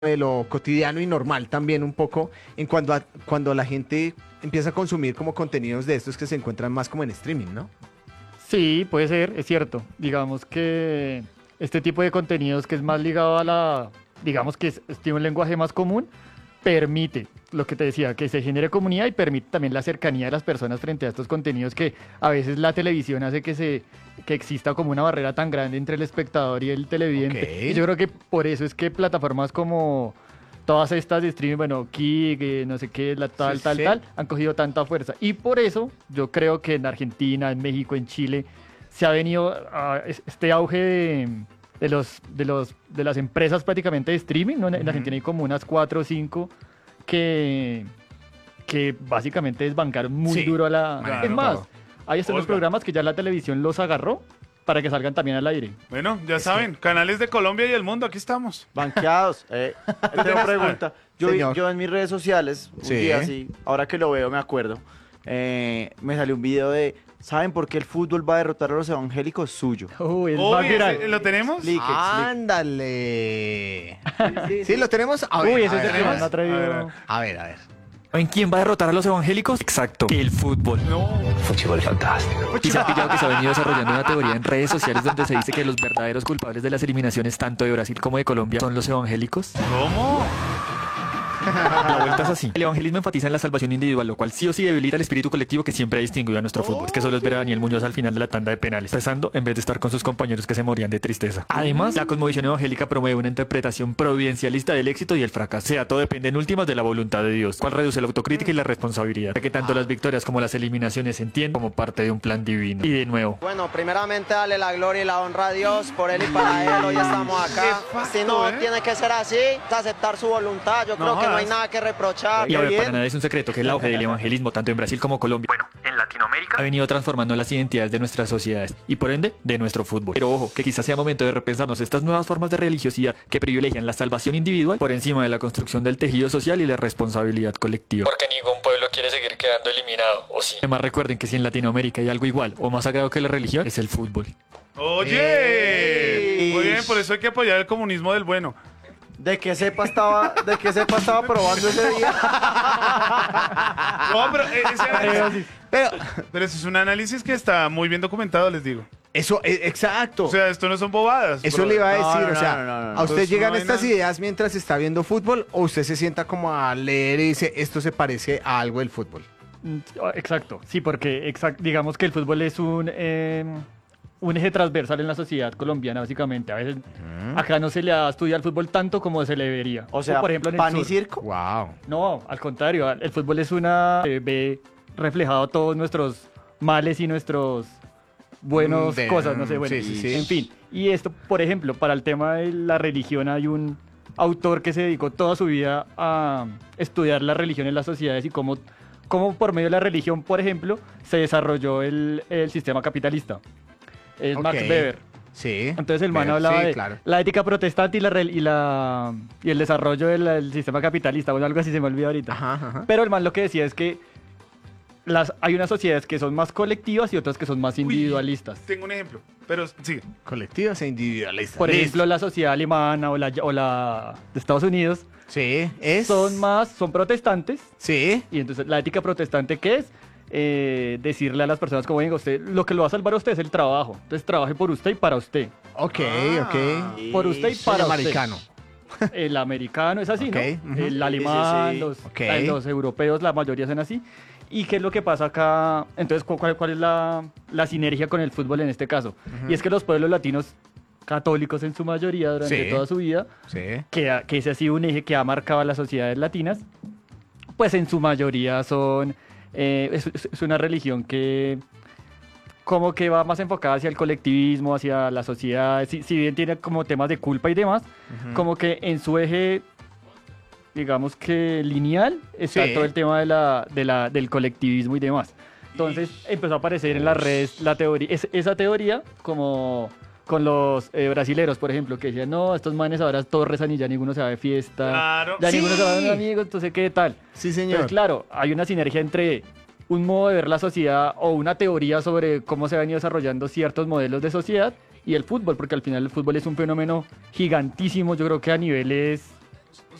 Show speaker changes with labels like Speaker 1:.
Speaker 1: de lo cotidiano y normal también un poco en cuando la gente empieza a consumir como contenidos de estos que se encuentran más como en streaming, ¿no?
Speaker 2: Sí, puede ser, es cierto. Digamos que este tipo de contenidos que es más ligado a digamos que tiene un lenguaje más común, permite, lo que te decía, que se genere comunidad y permite también la cercanía de las personas frente a estos contenidos que a veces la televisión hace que exista como una barrera tan grande entre el espectador y el televidente.
Speaker 1: Ok.
Speaker 2: Y yo creo que por eso es que plataformas como todas estas de streaming, bueno, Kik, no sé qué,
Speaker 1: Sí, sí.
Speaker 2: tal, han cogido tanta fuerza. Y por eso yo creo que en Argentina, en México, en Chile, se ha venido este auge de las empresas prácticamente de streaming, ¿no? En Argentina hay como unas 4 o 5 que, que básicamente desbancaron muy
Speaker 1: Sí,
Speaker 2: duro a la...
Speaker 1: manejaron
Speaker 2: Es más,
Speaker 1: todo.
Speaker 2: hay estos
Speaker 3: Olga.
Speaker 2: programas que ya la televisión los agarró para que salgan también al aire.
Speaker 3: Bueno, ya saben, canales de Colombia y el mundo, aquí estamos.
Speaker 4: Banqueados. Tengo pregunta.
Speaker 1: Señor.
Speaker 4: Yo en mis redes sociales, un
Speaker 1: Sí.
Speaker 4: día así, ahora que lo veo me acuerdo, me salió un video de, ¿saben por qué el fútbol va a derrotar a los evangélicos? Suyo.
Speaker 2: Uy, es
Speaker 3: Uy,
Speaker 2: más viral.
Speaker 3: ¿lo tenemos?
Speaker 4: Explique.
Speaker 1: Ándale. Sí, lo tenemos. A ver,
Speaker 2: Uy, ese
Speaker 1: a
Speaker 2: es
Speaker 1: ver,
Speaker 2: el que
Speaker 1: a
Speaker 2: más
Speaker 1: ver.
Speaker 2: me ha traído...
Speaker 1: A ver, a ver.
Speaker 5: ¿En quién va a derrotar a los evangélicos? Exacto, el fútbol.
Speaker 3: No.
Speaker 5: Y se ha pillado que se ha venido desarrollando una teoría en redes sociales donde se dice que los verdaderos culpables de las eliminaciones tanto de Brasil como de Colombia son los evangélicos.
Speaker 3: ¿Cómo?
Speaker 5: La vuelta es así. El evangelismo enfatiza en la salvación individual, lo cual sí o sí debilita el espíritu colectivo que siempre ha distinguido a nuestro fútbol. Es que solo es ver a Daniel Muñoz al final de la tanda de penales, rezando en vez de estar con sus compañeros que se morían de tristeza. Además, la cosmovisión evangélica promueve una interpretación providencialista del éxito y el fracaso. O sea, todo depende en últimas de la voluntad de Dios, cual reduce la autocrítica y la responsabilidad, ya que tanto las victorias como las eliminaciones se entienden como parte de un plan divino. Y de nuevo,
Speaker 6: Bueno, primeramente darle la gloria y la honra a Dios por él y para él. Hoy estamos acá.
Speaker 3: Qué facto,
Speaker 6: Si no
Speaker 3: ¿eh?
Speaker 6: tiene que ser así, aceptar su voluntad. Yo creo que no hay
Speaker 3: jodas.
Speaker 6: nada que reprochar.
Speaker 5: y a ver, para nada es un secreto que el auge del evangelismo, tanto en Brasil como Colombia, bueno, en Latinoamérica, ha venido transformando las identidades de nuestras sociedades y por ende de nuestro fútbol. Pero ojo, que quizás sea momento de repensarnos estas nuevas formas de religiosidad que privilegian la salvación individual por encima de la construcción del tejido social y la responsabilidad colectiva. Porque ningún pueblo quiere seguir quedando eliminado, ¿o sí? Además, recuerden que si en Latinoamérica hay algo igual o más sagrado que la religión, es el fútbol.
Speaker 3: Oye, muy bien, por eso hay que apoyar el comunismo del bueno.
Speaker 4: ¿De qué cepa estaba probando ese día?
Speaker 3: No, pero pero eso es un análisis que está muy bien documentado, les digo.
Speaker 1: Eso, exacto.
Speaker 3: O sea, esto no son bobadas.
Speaker 1: Eso
Speaker 3: bro.
Speaker 1: le iba a
Speaker 4: No,
Speaker 1: decir,
Speaker 4: no,
Speaker 1: o sea,
Speaker 4: no, no, no, no.
Speaker 1: ¿a usted
Speaker 3: Pues
Speaker 1: llegan
Speaker 3: no hay
Speaker 1: estas
Speaker 3: nada.
Speaker 1: ideas mientras está viendo fútbol o usted se sienta como a leer y dice, esto se parece a algo del fútbol?
Speaker 2: Exacto, sí, porque digamos que el fútbol es un eje transversal en la sociedad colombiana, básicamente. A veces acá no se le da estudiar al fútbol tanto como se le debería.
Speaker 4: O sea,
Speaker 2: por ejemplo, en el
Speaker 4: pan y
Speaker 2: sur.
Speaker 4: circo.
Speaker 1: Wow.
Speaker 2: No, al contrario, el fútbol es ve reflejado todos nuestros males y nuestros buenos cosas, no sé, bueno,
Speaker 1: sí, sí, sí.
Speaker 2: en fin. Y esto, por ejemplo, para el tema de la religión hay un autor que se dedicó toda su vida a estudiar la religión en las sociedades y cómo por medio de la religión, por ejemplo, se desarrolló el sistema capitalista. Es
Speaker 1: Ok.
Speaker 2: Max Weber.
Speaker 1: Sí.
Speaker 2: Entonces el man
Speaker 1: Weber,
Speaker 2: hablaba
Speaker 1: sí,
Speaker 2: de
Speaker 1: claro.
Speaker 2: la ética protestante y el desarrollo del sistema capitalista, bueno, algo así se me olvidó ahorita.
Speaker 1: Ajá, ajá.
Speaker 2: Pero el man lo que decía es que hay unas sociedades que son más colectivas y otras que son más
Speaker 3: Uy,
Speaker 2: individualistas.
Speaker 3: Tengo un ejemplo, pero sí.
Speaker 1: Colectivas e individualistas.
Speaker 2: Por
Speaker 1: Listo.
Speaker 2: ejemplo, la sociedad alemana o la de Estados Unidos
Speaker 1: Sí, es.
Speaker 2: son protestantes.
Speaker 1: Sí.
Speaker 2: Y entonces la ética protestante, ¿qué es? Decirle a las personas como, venga, usted, lo que lo va a salvar a usted es el trabajo. Entonces trabaje por usted y para usted.
Speaker 1: Ok, ok.
Speaker 2: Por usted y para
Speaker 1: El
Speaker 2: usted.
Speaker 1: americano.
Speaker 2: El americano es así,
Speaker 1: Ok,
Speaker 2: ¿no?
Speaker 1: ujú.
Speaker 2: El alemán,
Speaker 4: sí.
Speaker 1: Ok.
Speaker 2: los europeos, la mayoría son así. ¿Y qué es lo que pasa acá? Entonces, ¿cuál es la sinergia con el fútbol en este caso? Y es que los pueblos latinos católicos en su mayoría durante
Speaker 1: Sí.
Speaker 2: toda su vida,
Speaker 1: Sí.
Speaker 2: que ese ha sido un eje que ha marcado a las sociedades latinas, pues en su mayoría son... es una religión que como que va más enfocada hacia el colectivismo, hacia la sociedad, si bien tiene como temas de culpa y demás, como que en su eje, digamos que lineal, está
Speaker 1: Sí.
Speaker 2: todo el tema del colectivismo y demás. Entonces empezó a aparecer en las redes la teoría, esa teoría como con los brasileros, por ejemplo, que decían, no, estos manes ahora todos rezan y ya ninguno se va de fiesta,
Speaker 3: Claro.
Speaker 2: ya
Speaker 1: Sí.
Speaker 2: ninguno se va de amigos, entonces qué tal.
Speaker 1: Sí, señor.
Speaker 2: Entonces, claro, hay una sinergia entre un modo de ver la sociedad o una teoría sobre cómo se han ido desarrollando ciertos modelos de sociedad y el fútbol, porque al final el fútbol es un fenómeno gigantísimo, yo creo que a niveles